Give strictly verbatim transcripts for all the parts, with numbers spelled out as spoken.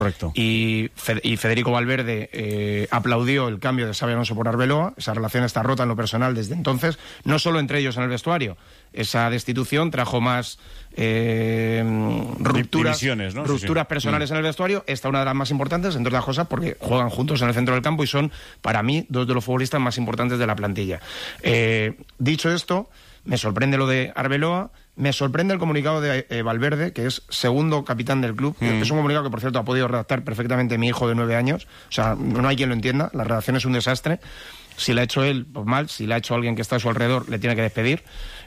Correcto. Y, Fe- y Federico Valverde eh, aplaudió el cambio de Xabi Alonso por Arbeloa. Esa relación está rota en lo personal desde entonces, no solo entre ellos en el vestuario. Esa destitución trajo más eh, rupturas, Divisiones, ¿no? rupturas sí, sí. personales mm. en el vestuario. Esta es una de las más importantes, entre otras cosas, porque juegan juntos en el centro del campo y son, para mí, dos de los futbolistas más importantes de la plantilla. Eh, dicho esto, me sorprende lo de Arbeloa. Me sorprende el comunicado de eh, Valverde, que es segundo capitán del club. Mm. Es un comunicado que, por cierto, ha podido redactar perfectamente mi hijo de nueve años. O sea, no hay quien lo entienda. La redacción es un desastre. Si la ha hecho él, pues mal. Si la ha hecho alguien que está a su alrededor, le tiene que despedir.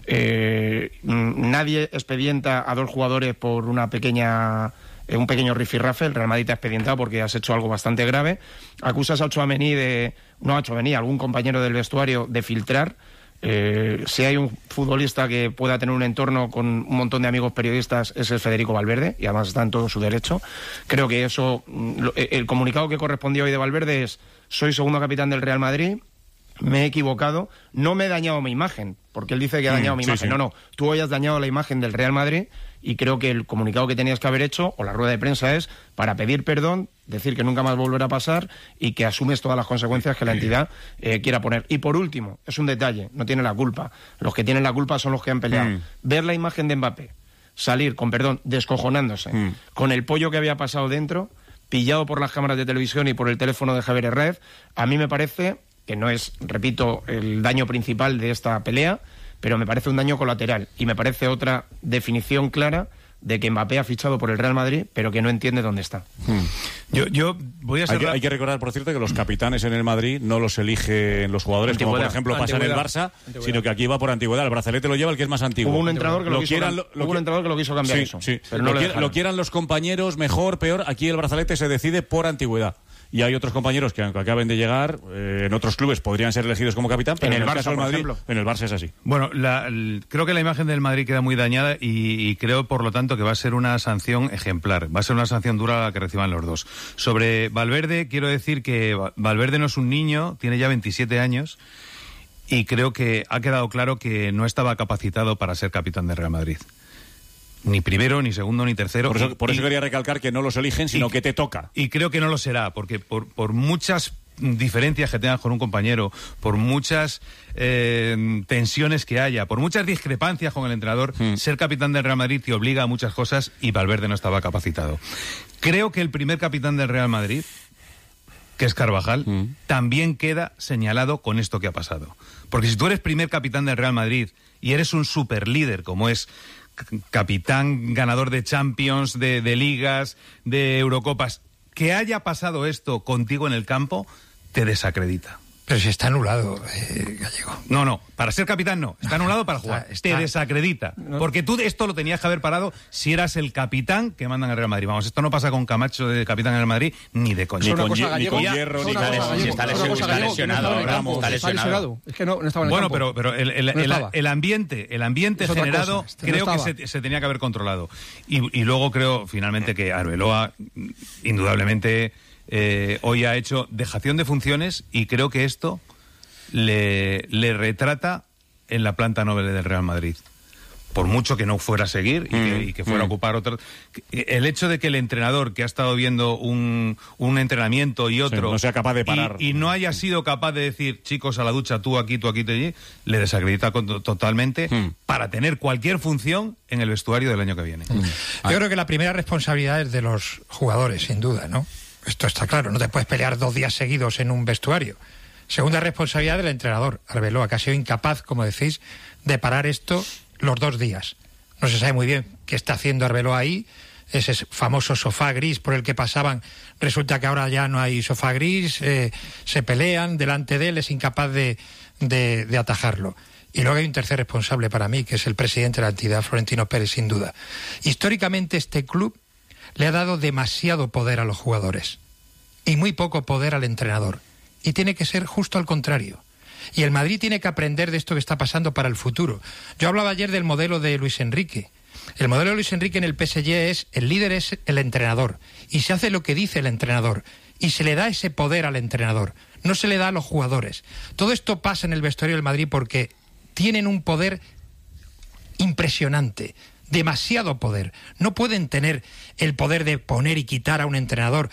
Eh, nadie expedienta a dos jugadores por una pequeña... Eh, un pequeño rifirrafe. El Real Madrid te ha expedientado porque has hecho algo bastante grave. Acusas a Tchouaméni de... No a Tchouaméni, a algún compañero del vestuario de filtrar. Eh, si hay un futbolista que pueda tener un entorno con un montón de amigos periodistas, ese es Federico Valverde, y además está en todo su derecho. Creo que eso, el comunicado que correspondió hoy de Valverde es: soy segundo capitán del Real Madrid, me he equivocado, no me he dañado mi imagen, porque él dice que ha dañado mm, mi sí, imagen. Sí. No, no, tú hoy has dañado la imagen del Real Madrid, y creo que el comunicado que tenías que haber hecho, o la rueda de prensa, es para pedir perdón, decir que nunca más volverá a pasar y que asumes todas las consecuencias que la entidad eh, quiera poner. Y por último, es un detalle, no tiene la culpa. Los que tienen la culpa son los que han peleado. Mm. Ver la imagen de Mbappé salir, con perdón, descojonándose, mm. con el pollo que había pasado dentro, pillado por las cámaras de televisión y por el teléfono de Javier Herrera, a mí me parece que no es, repito, el daño principal de esta pelea, pero me parece un daño colateral y me parece otra definición clara de que Mbappé ha fichado por el Real Madrid, pero que no entiende dónde está. Hmm. Yo, yo voy a ser... hay, que, hay que recordar, por cierto, que los capitanes en el Madrid no los eligen los jugadores, antigüedad. Como por ejemplo pasa antigüedad. En el Barça, antigüedad. Sino que aquí va por antigüedad. El brazalete lo lleva el que es más antiguo. Hubo un entrenador que lo, lo, quiso, quieran, lo, lo hubo un entrenador que lo quiso cambiar sí, eso. Sí. Pero no lo, lo, lo quieran los compañeros, mejor, peor. Aquí el brazalete se decide por antigüedad. Y hay otros compañeros que, aunque acaben de llegar, eh, en otros clubes podrían ser elegidos como capitán, pero en, en el, el Barça, caso del Madrid, ejemplo. En el Barça es así. Bueno, la, el, creo que la imagen del Madrid queda muy dañada y, y creo, por lo tanto, que va a ser una sanción ejemplar. Va a ser una sanción dura la que reciban los dos. Sobre Valverde, quiero decir que Valverde no es un niño, tiene ya veintisiete años y creo que ha quedado claro que no estaba capacitado para ser capitán de Real Madrid. Ni primero, ni segundo, ni tercero. Por eso, por eso y, quería recalcar que no los eligen, sino y, que te toca. Y creo que no lo será, porque por, por muchas diferencias que tengas con un compañero, por muchas eh, tensiones que haya, por muchas discrepancias con el entrenador, mm. ser capitán del Real Madrid te obliga a muchas cosas y Valverde no estaba capacitado. Creo que el primer capitán del Real Madrid, que es Carvajal, mm. también queda señalado con esto que ha pasado. Porque si tú eres primer capitán del Real Madrid y eres un superlíder como es capitán, ganador de Champions, de, de ligas, de Eurocopas, que haya pasado esto contigo en el campo, te desacredita. Pero si está anulado, eh, Gallego. No, no, para ser capitán no, está anulado para jugar. Está, está... Te desacredita, no. Porque tú esto lo tenías que haber parado si eras el capitán que mandan al Real Madrid. Vamos, esto no pasa con Camacho de capitán en el Madrid, ni de coña. Ni con, cosa, ni con hierro, ni con... Si está lesionado, Ramos, está lesionado. Es que no, no estaba en el bueno, campo. pero, pero el, el, el, el, el ambiente, el ambiente generado, cosa, creo no que se, se tenía que haber controlado. Y, y luego creo, finalmente, que Arbeloa, indudablemente... Eh, hoy ha hecho dejación de funciones y creo que esto le, le retrata en la planta noble del Real Madrid. Por mucho que no fuera a seguir y, mm, que, y que fuera mm. a ocupar otro... El hecho de que el entrenador que ha estado viendo un, un entrenamiento y otro... Sí, no sea capaz de parar. Y, y no haya sido capaz de decir, chicos, a la ducha, tú aquí, tú aquí, tú allí, le desacredita con, totalmente mm. para tener cualquier función en el vestuario del año que viene. Mm. Yo creo que la primera responsabilidad es de los jugadores, sin duda, ¿no? Esto está claro, no te puedes pelear dos días seguidos en un vestuario. Segunda responsabilidad del entrenador, Arbeloa, que ha sido incapaz, como decís, de parar esto los dos días. No se sabe muy bien qué está haciendo Arbeloa ahí, ese famoso sofá gris por el que pasaban, resulta que ahora ya no hay sofá gris, eh, se pelean delante de él, es incapaz de, de, de atajarlo. Y luego hay un tercer responsable para mí, que es el presidente de la entidad, Florentino Pérez, sin duda. Históricamente este club le ha dado demasiado poder a los jugadores y muy poco poder al entrenador. Y tiene que ser justo al contrario. Y el Madrid tiene que aprender de esto que está pasando para el futuro. Yo hablaba ayer del modelo de Luis Enrique. El modelo de Luis Enrique en el P S G es, el líder es el entrenador. Y se hace lo que dice el entrenador. Y se le da ese poder al entrenador. No se le da a los jugadores. Todo esto pasa en el vestuario del Madrid porque tienen un poder impresionante. demasiado poder. No pueden tener el poder de poner y quitar a un entrenador